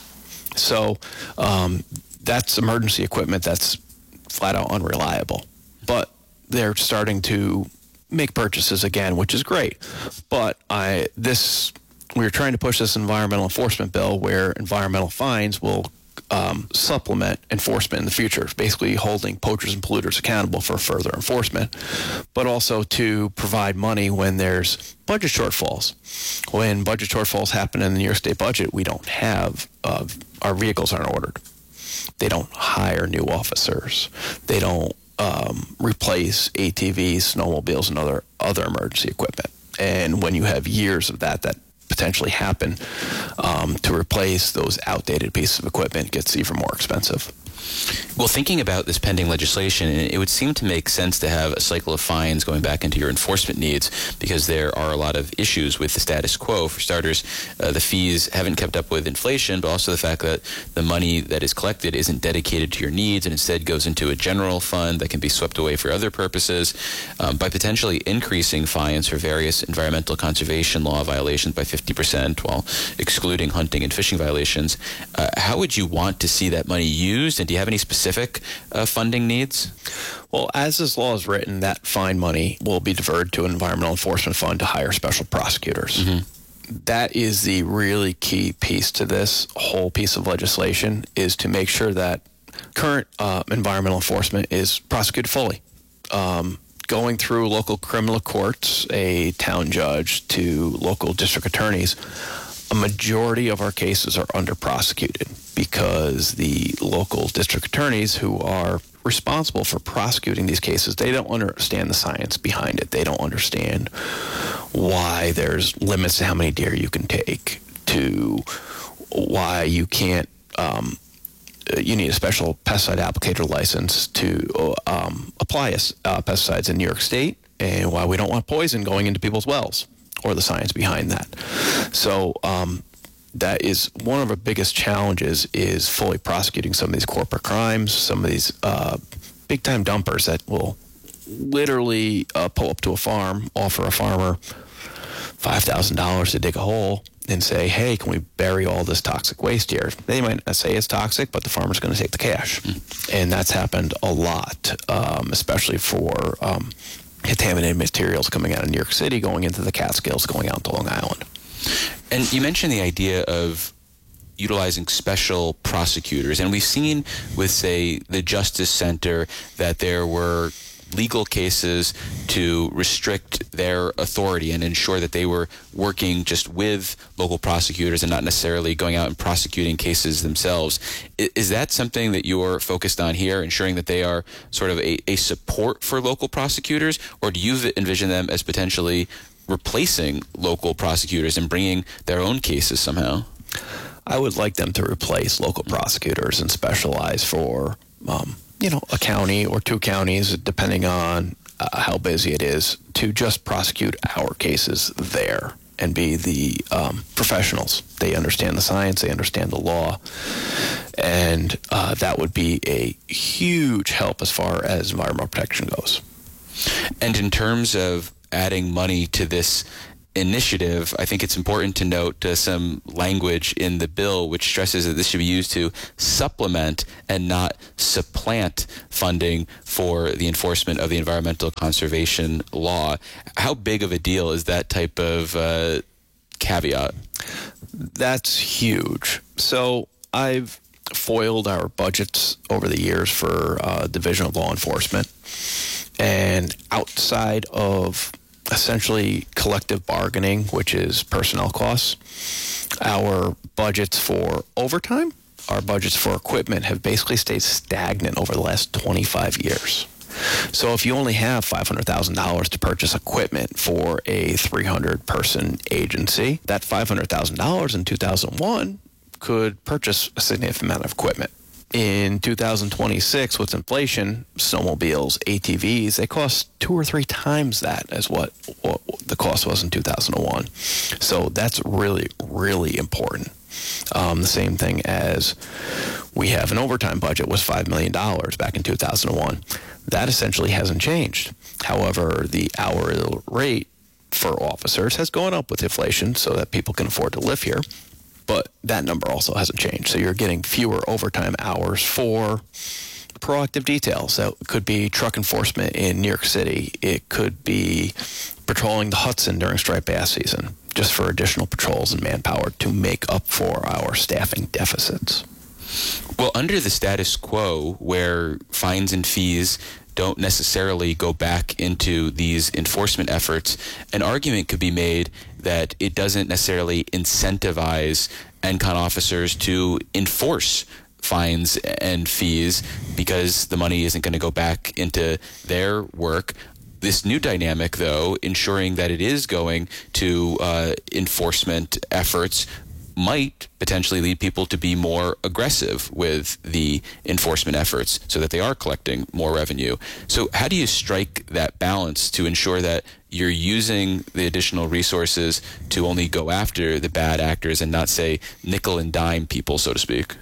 So um, that's emergency equipment that's flat out unreliable. But they're starting to make purchases again, which is great. But I this. We're trying to push this environmental enforcement bill where environmental fines will um, supplement enforcement in the future, basically holding poachers and polluters accountable for further enforcement, but also to provide money when there's budget shortfalls. When budget shortfalls happen in the New York State budget, we don't have, uh, our vehicles aren't ordered. They don't hire new officers. They don't um, replace A T Vs, snowmobiles, and other, other emergency equipment. And when you have years of that, that potentially happen, um, to replace those outdated pieces of equipment gets even more expensive. Well, thinking about this pending legislation, it would seem to make sense to have a cycle of fines going back into your enforcement needs because there are a lot of issues with the status quo. For starters, uh, the fees haven't kept up with inflation, but also the fact that the money that is collected isn't dedicated to your needs and instead goes into a general fund that can be swept away for other purposes. Um, by potentially increasing fines for various environmental conservation law violations by fifty percent while excluding hunting and fishing violations, uh, how would you want to see that money used, and do you have any specific uh, funding needs? Well, as this law is written, that fine money will be diverted to an environmental enforcement fund to hire special prosecutors. Mm-hmm. That is the really key piece to this whole piece of legislation, is to make sure that current uh, environmental enforcement is prosecuted fully. Um, going through local criminal courts, a town judge, to local district attorneys, a majority of our cases are under-prosecuted because the local district attorneys who are responsible for prosecuting these cases, they don't understand the science behind it. They don't understand why there's limits to how many deer you can take, to why you can't, um, you need a special pesticide applicator license to um, apply uh, pesticides in New York State, and why we don't want poison going into people's wells, or the science behind that. So um, that is one of our biggest challenges, is fully prosecuting some of these corporate crimes, some of these uh, big-time dumpers that will literally uh, pull up to a farm, offer a farmer five thousand dollars to dig a hole, and say, hey, can we bury all this toxic waste here? They might not say it's toxic, but the farmer's going to take the cash. Mm. And that's happened a lot, um, especially for um, contaminated materials coming out of New York City, going into the Catskills, going out to Long Island. And you mentioned the idea of utilizing special prosecutors. And we've seen with, say, the Justice Center that there were legal cases to restrict their authority and ensure that they were working just with local prosecutors and not necessarily going out and prosecuting cases themselves. Is that something that you're focused on here, ensuring that they are sort of a, a support for local prosecutors, or do you envision them as potentially replacing local prosecutors and bringing their own cases somehow? I would like them to replace local prosecutors and specialize for um, you know, a county or two counties, depending on uh, how busy it is, to just prosecute our cases there and be the um, professionals. They understand the science, they understand the law, and uh, that would be a huge help as far as environmental protection goes. And in terms of adding money to this initiative, I think it's important to note uh, some language in the bill which stresses that this should be used to supplement and not supplant funding for the enforcement of the environmental conservation law. How big of a deal is that type of uh, caveat? That's huge. So I've foiled our budgets over the years for uh, Division of Law Enforcement, and outside of essentially collective bargaining, which is personnel costs, our budgets for overtime, our budgets for equipment have basically stayed stagnant over the last twenty-five years. So if you only have five hundred thousand dollars to purchase equipment for a three hundred person agency, that five hundred thousand dollars in two thousand one could purchase a significant amount of equipment. In two thousand twenty-six, with inflation, snowmobiles, A T Vs, they cost two or three times that as what, what the cost was in two thousand one. So that's really, really important. Um, the same thing as we have an overtime budget was five million dollars back in two thousand one. That essentially hasn't changed. However, the hourly rate for officers has gone up with inflation so that people can afford to live here. But that number also hasn't changed. So you're getting fewer overtime hours for proactive details. So it could be truck enforcement in New York City. It could be patrolling the Hudson during striped bass season, just for additional patrols and manpower to make up for our staffing deficits. Well, under the status quo, where fines and fees don't necessarily go back into these enforcement efforts, an argument could be made that it doesn't necessarily incentivize N C O N officers to enforce fines and fees because the money isn't going to go back into their work. This new dynamic, though, ensuring that it is going to uh, enforcement efforts, might potentially lead people to be more aggressive with the enforcement efforts so that they are collecting more revenue. So how do you strike that balance to ensure that you're using the additional resources to only go after the bad actors and not, say, nickel and dime people, so to speak?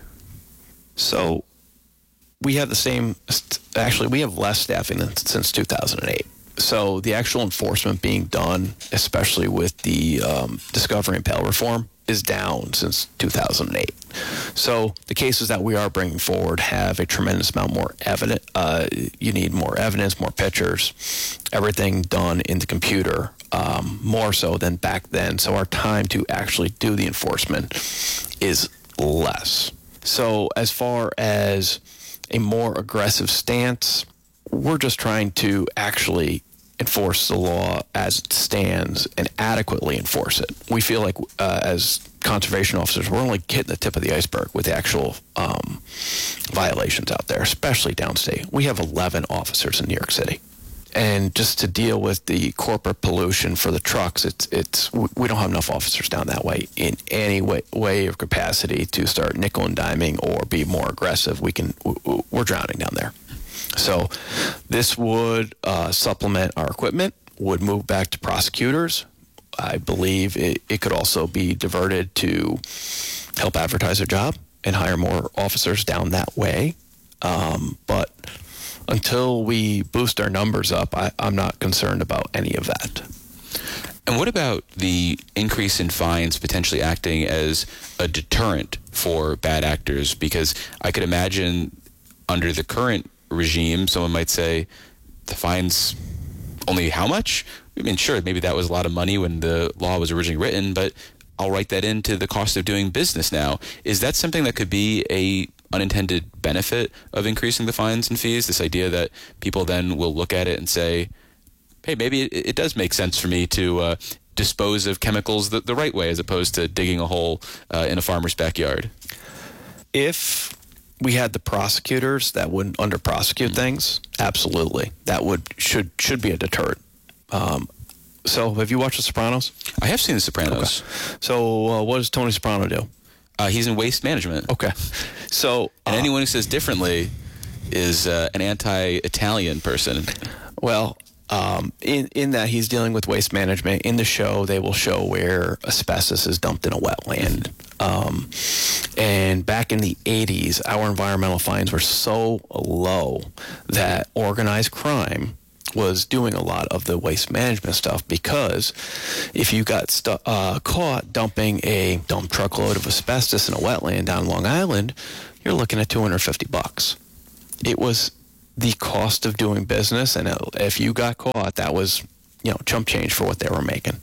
So we have the same, actually, we have less staffing than since two thousand eight. So the actual enforcement being done, especially with the um, discovery and bail reform, is down since two thousand eight. So the cases that we are bringing forward have a tremendous amount more evidence. Uh, you need more evidence, more pictures, everything done in the computer, um, more so than back then. So our time to actually do the enforcement is less. So as far as a more aggressive stance, we're just trying to actually enforce the law as it stands and adequately enforce it. We feel like uh, as conservation officers, we're only hitting the tip of the iceberg with the actual um, violations out there, especially downstate. We have eleven officers in New York City. And just to deal with the corporate pollution for the trucks, it's it's we don't have enough officers down that way in any way, way or capacity to start nickel and diming or be more aggressive. We can we're drowning down there. So this would uh, supplement our equipment, would move back to prosecutors. I believe it, it could also be diverted to help advertise their job and hire more officers down that way. Um, but until we boost our numbers up, I, I'm not concerned about any of that. And what about the increase in fines potentially acting as a deterrent for bad actors? Because I could imagine under the current regime, someone might say, the fines only how much? I mean, sure, maybe that was a lot of money when the law was originally written, but I'll write that into the cost of doing business now. Is that something that could be a unintended benefit of increasing the fines and fees? This idea that people then will look at it and say, hey, maybe it, it does make sense for me to uh, dispose of chemicals the, the right way as opposed to digging a hole uh, in a farmer's backyard. If we had the prosecutors that would under prosecute mm-hmm. things, absolutely, that would should should be a deterrent. Um, so, have you watched The Sopranos? I have seen The Sopranos. Okay. So, uh, what does Tony Soprano do? Uh, he's in waste management. Okay. So, and uh, anyone who says differently is uh, an anti-Italian person. Well, um, in in that he's dealing with waste management. In the show, they will show where asbestos is dumped in a wetland. Um, and back in the eighties, our environmental fines were so low that organized crime was doing a lot of the waste management stuff, because if you got stu- uh, caught dumping a dump truckload of asbestos in a wetland down Long Island, you're looking at two hundred fifty bucks. It was the cost of doing business, and if you got caught, that was, you know, chump change for what they were making.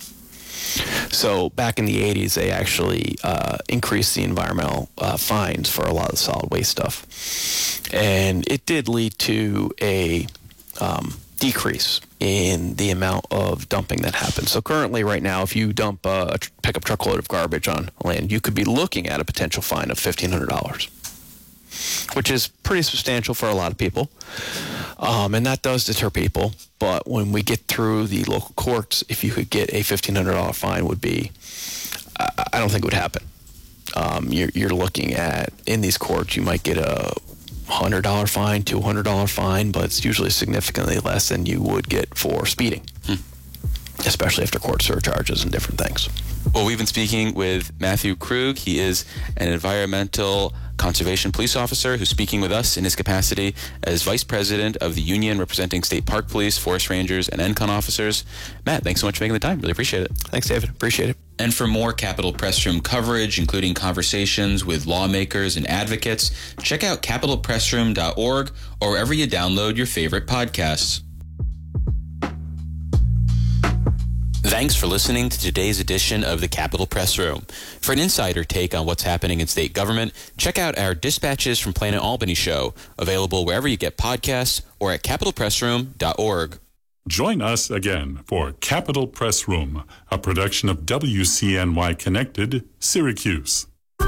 So back in the eighties, they actually uh, increased the environmental uh, fines for a lot of the solid waste stuff, and it did lead to a um, decrease in the amount of dumping that happens. So currently, right now, if you dump a pickup truckload of garbage on land, you could be looking at a potential fine of fifteen hundred dollars, which is pretty substantial for a lot of people. Um, and that does deter people. But when we get through the local courts, if you could get a fifteen hundred dollars fine, would be, I, I don't think it would happen. Um, you're, you're looking at, in these courts, you might get a one hundred dollars fine, two hundred dollars fine, but it's usually significantly less than you would get for speeding, hmm. especially after court surcharges and different things. Well, we've been speaking with Matthew Krug. He is an environmental conservation police officer who's speaking with us in his capacity as vice president of the union representing state park police, forest rangers, and N C O N officers. Matt, thanks so much for making the time. Really appreciate it. Thanks, David. Appreciate it. And for more Capitol Press Room coverage, including conversations with lawmakers and advocates, check out capital press room dot org or wherever you download your favorite podcasts. Thanks for listening to today's edition of the Capitol Press Room. For an insider take on what's happening in state government, check out our Dispatches from Planet Albany show, available wherever you get podcasts or at capital press room dot org. Join us again for Capitol Press Room, a production of W C N Y Connected, Syracuse.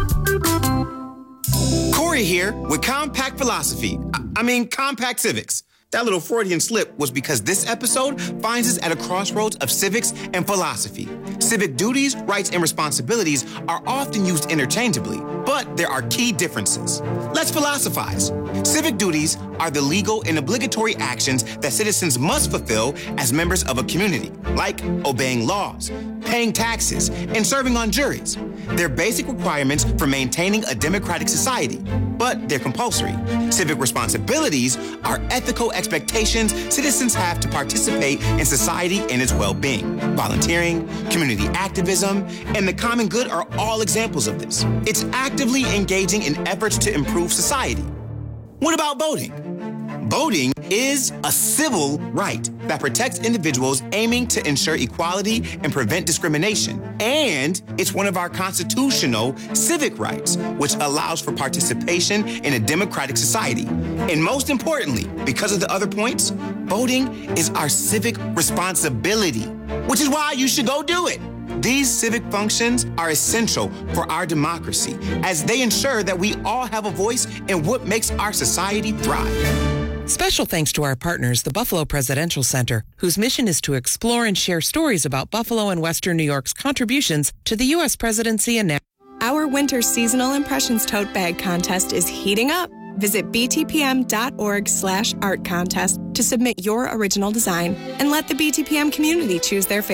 Corey here with Compact Philosophy. I, I mean, Compact Civics. That little Freudian slip was because this episode finds us at a crossroads of civics and philosophy. Civic duties, rights, and responsibilities are often used interchangeably, but there are key differences. Let's philosophize. Civic duties are the legal and obligatory actions that citizens must fulfill as members of a community, like obeying laws, paying taxes, and serving on juries. They're basic requirements for maintaining a democratic society, but they're compulsory. Civic responsibilities are ethical expectations citizens have to participate in society and its well-being. Volunteering, community activism, and the common good are all examples of this. It's actively engaging in efforts to improve society. What about voting? Voting is a civil right that protects individuals aiming to ensure equality and prevent discrimination. And it's one of our constitutional civic rights, which allows for participation in a democratic society. And most importantly, because of the other points, voting is our civic responsibility, which is why you should go do it. These civic functions are essential for our democracy, as they ensure that we all have a voice in what makes our society thrive. Special thanks to our partners, the Buffalo Presidential Center, whose mission is to explore and share stories about Buffalo and Western New York's contributions to the U S presidency and now. Our winter seasonal impressions tote bag contest is heating up. Visit b t p m dot org slash art contest to submit your original design and let the B T P M community choose their favorite.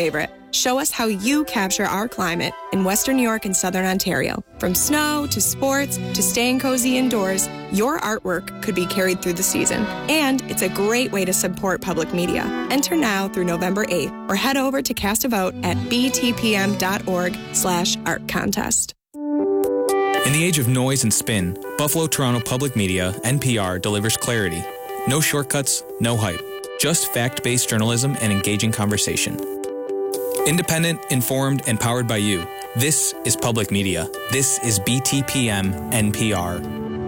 Show us how you capture our climate in Western New York and Southern Ontario. From snow to sports to staying cozy indoors, your artwork could be carried through the season. And it's a great way to support public media. Enter now through November eighth or head over to cast a vote at btpm.org slash art contest. In the age of noise and spin, Buffalo Toronto Public Media, N P R, delivers clarity. No shortcuts, no hype. Just fact-based journalism and engaging conversation. Independent, informed, and powered by you. This is public media. This is B T P M N P R.